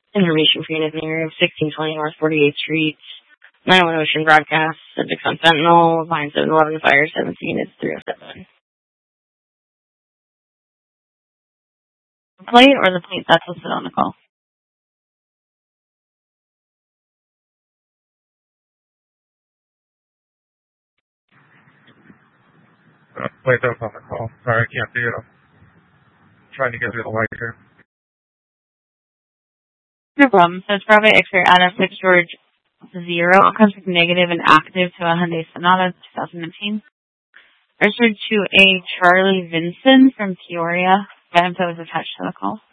Information for unit near 1620 North 48th Street. 901 Ocean broadcast. Subjects on Sentinel. Line 711 fire 17 is 307. The plate or the plate that's listed on the call? Plate that's on the call. Sorry, I can't see it. I'm trying to get through the light here. No problem. So it's probably X-ray Adam 6 George 0. Contact negative and active to a Hyundai Sonata 2019. Registered to a Charlie Vinson from Peoria. That info is attached to the call.